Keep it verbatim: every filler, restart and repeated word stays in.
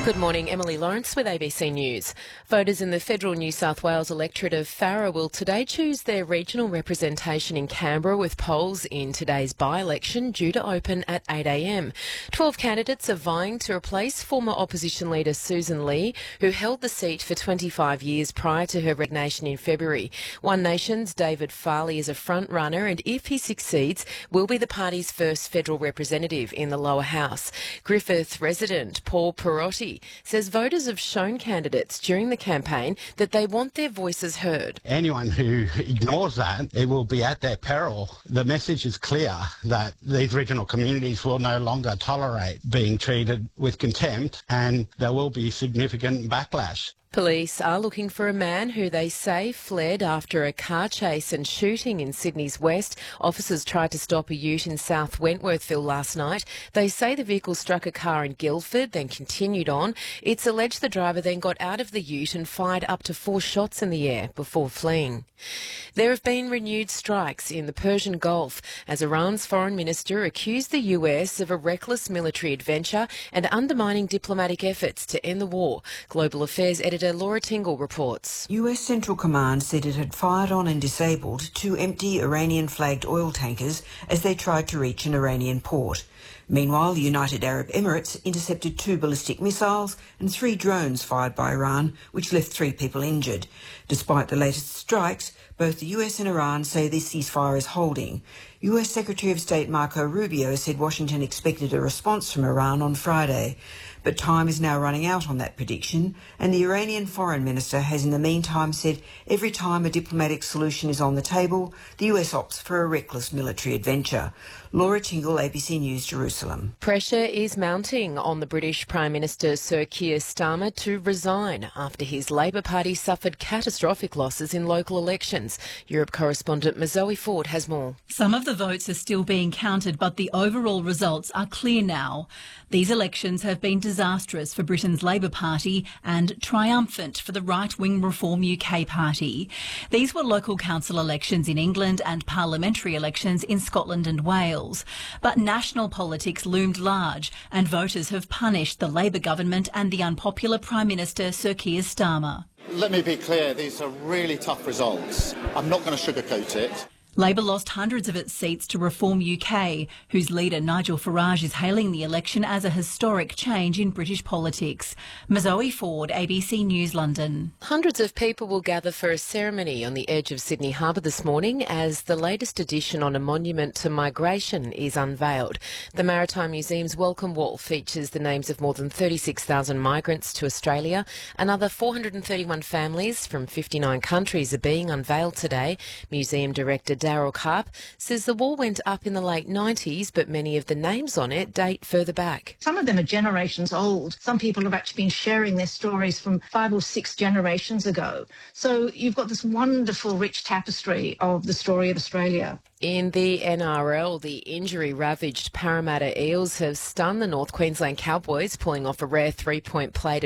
Good morning, Emily Lawrence with A B C News. Voters in the federal New South Wales electorate of Farrer will today choose their regional representation in Canberra, with polls in today's by-election due to open at eight a m. Twelve candidates are vying to replace former opposition leader Susan Lee, who held the seat for twenty-five years prior to her resignation in February. One Nation's David Farley is a front-runner, and if he succeeds, will be the party's first federal representative in the lower house. Griffith resident Paul Perotti says voters have shown candidates during the campaign that they want their voices heard. Anyone who ignores that, it will be at their peril. The message is clear that these regional communities will no longer tolerate being treated with contempt, and there will be significant backlash. Police are looking for a man who they say fled after a car chase and shooting in Sydney's west. Officers tried to stop a ute in South Wentworthville last night. They say the vehicle struck a car in Guildford, then continued on. It's alleged the driver then got out of the ute and fired up to four shots in the air before fleeing. There have been renewed strikes in the Persian Gulf as Iran's foreign minister accused the U S of a reckless military adventure and undermining diplomatic efforts to end the war. Global Affairs editor Laura Tingle reports. U S Central Command said it had fired on and disabled two empty Iranian-flagged oil tankers as they tried to reach an Iranian port. Meanwhile, the United Arab Emirates intercepted two ballistic missiles and three drones fired by Iran, which left three people injured. Despite the latest strikes, both the U S and Iran say this ceasefire is holding. U S Secretary of State Marco Rubio said Washington expected a response from Iran on Friday. But time is now running out on that prediction, and the Iranian foreign minister has in the meantime said every time a diplomatic solution is on the table, the U S opts for a reckless military adventure. Laura Tingle, A B C News, Jerusalem. Pressure is mounting on the British Prime Minister Sir Keir Starmer to resign after his Labor Party suffered catastrophic losses in local elections. Europe correspondent Mazoe Ford has more. Some of the votes are still being counted, but the overall results are clear now. These elections have been disastrous for Britain's Labor Party and triumphant for the right-wing Reform U K party. These were local council elections in England and parliamentary elections in Scotland and Wales. But national politics loomed large, and voters have punished the Labor government and the unpopular Prime Minister Sir Keir Starmer. Let me be clear, these are really tough results. I'm not going to sugarcoat it. Labor lost hundreds of its seats to Reform U K, whose leader Nigel Farage is hailing the election as a historic change in British politics. Mazoe Ford, A B C News, London. Hundreds of people will gather for a ceremony on the edge of Sydney Harbour this morning as the latest edition on a monument to migration is unveiled. The Maritime Museum's Welcome Wall features the names of more than thirty-six thousand migrants to Australia. Another four hundred thirty-one families from fifty-nine countries are being unveiled today. Museum Director Daryl Karp says the wall went up in the late nineties, but many of the names on it date further back. Some of them are generations old. Some people have actually been sharing their stories from five or six generations ago. So you've got this wonderful, rich tapestry of the story of Australia. In the N R L, the injury-ravaged Parramatta Eels have stunned the North Queensland Cowboys, pulling off a rare three-point play to